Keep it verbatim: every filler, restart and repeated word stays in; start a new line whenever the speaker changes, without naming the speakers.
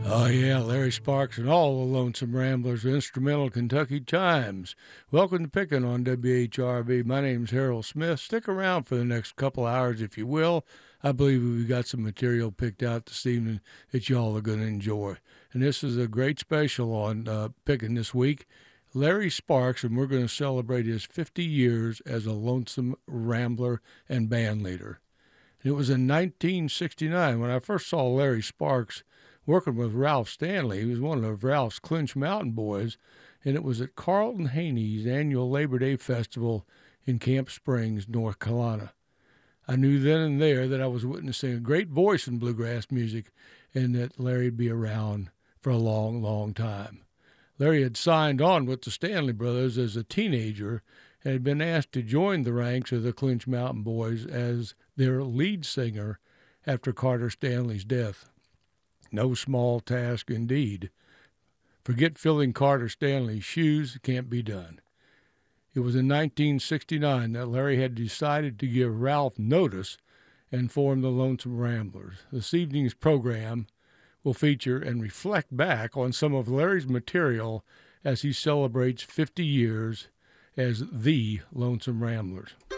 Oh, yeah, Larry Sparks and all the Lonesome Ramblers, instrumental Kentucky Chimes. Welcome to Pickin' on W H R V. My name's Harold Smith. Stick around for the next couple hours, if you will. I believe we've got some material picked out this evening that y'all are going to enjoy. And this is a great special on uh, Pickin' this week. Larry Sparks, and we're going to celebrate his fifty years as a Lonesome Rambler and band leader. It was in nineteen sixty-nine when I first saw Larry Sparks working with Ralph Stanley. He was one of Ralph's Clinch Mountain Boys, and it was at Carlton Haney's annual Labor Day Festival in Camp Springs, North Carolina. I knew then and there that I was witnessing a great voice in bluegrass music and that Larry'd be around for a long, long time. Larry had signed on with the Stanley Brothers as a teenager and had been asked to join the ranks of the Clinch Mountain Boys as their lead singer after Carter Stanley's death. No small task indeed. Forget filling Carter Stanley's shoes, it can't be done. It was in nineteen sixty-nine that Larry had decided to give Ralph notice and form the Lonesome Ramblers. This evening's program will feature and reflect back on some of Larry's material as he celebrates fifty years as the Lonesome Ramblers.